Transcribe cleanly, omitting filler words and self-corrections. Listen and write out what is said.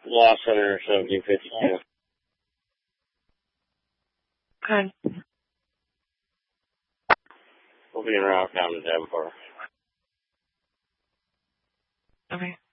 Law Center 1752. Okay. We'll be in Rock County, Davenport. Okay.